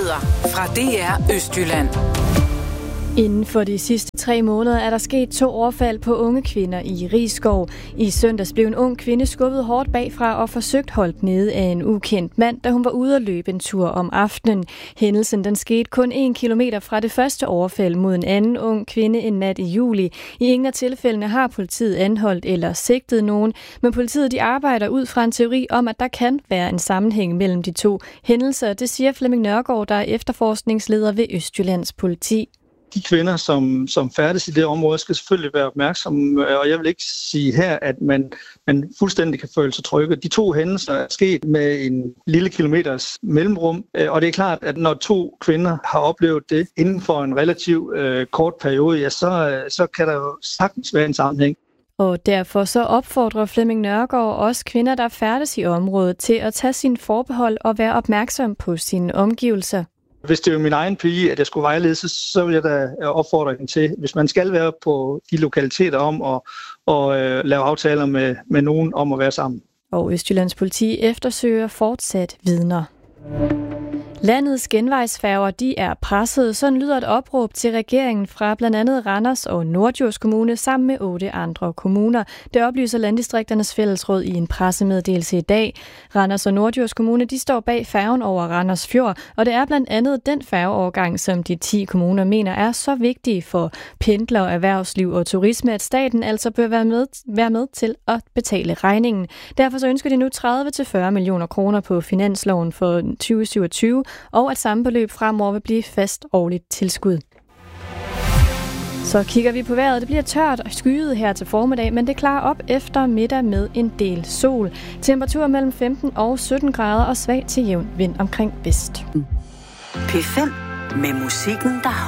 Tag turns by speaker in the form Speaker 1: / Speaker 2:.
Speaker 1: Nyheder fra DR Østjylland.
Speaker 2: Inden for de sidste 3 måneder er der sket 2 overfald på unge kvinder i Risskov. I søndags blev en ung kvinde skubbet hårdt bagfra og forsøgt holdt nede af en ukendt mand, da hun var ude at løbe en tur om aftenen. Hændelsen den skete kun 1 kilometer fra det første overfald mod en anden ung kvinde en nat i juli. I ingen af tilfældene har politiet anholdt eller sigtet nogen, men politiet de arbejder ud fra en teori om, at der kan være en sammenhæng mellem de 2 hændelser. Det siger Flemming Nørgaard, der er efterforskningsleder ved Østjyllands politi.
Speaker 3: De kvinder, som færdes i det område, skal selvfølgelig være opmærksomme, og jeg vil ikke sige her, at man fuldstændig kan føle sig trygge. De 2 hændelser er sket med en lille kilometers mellemrum, og det er klart, at når 2 kvinder har oplevet det inden for en relativt kort periode, ja, så kan der jo sagtens være en sammenhæng.
Speaker 2: Og derfor så opfordrer Flemming Nørgaard også kvinder, der færdes i området, til at tage sine forbehold og være opmærksom på sine omgivelser.
Speaker 3: Hvis det er min egen pige, at jeg skulle vejlede, så vil jeg da opfordre hende til, hvis man skal være på de lokaliteter om og lave aftaler med nogen om at være sammen.
Speaker 2: Og Østjyllands politi eftersøger fortsat vidner. Landets genvejsfærger, de er presset. Sådan lyder et opråb til regeringen fra blandt andet Randers og Norddjurs Kommune sammen med 8 andre kommuner. Det oplyser Landdistrikternes Fællesråd i en pressemeddelelse i dag. Randers og Norddjurs Kommune, de står bag færgen over Randers Fjord, og det er blandt andet den færgeovergang, som de 10 kommuner mener er så vigtig for pendlere, erhvervsliv og turisme, at staten altså bør være med til at betale regningen. Derfor så ønsker de nu 30-40 millioner kroner på finansloven for 2027, og at samme beløb fremover vil blive fast årligt tilskud. Så kigger vi på vejret. Det bliver tørt og skyet her til formiddag, men det klarer op efter middag med en del sol. Temperatur mellem 15 og 17 grader og svag til jævn vind omkring vest.
Speaker 1: P5 med musikken, der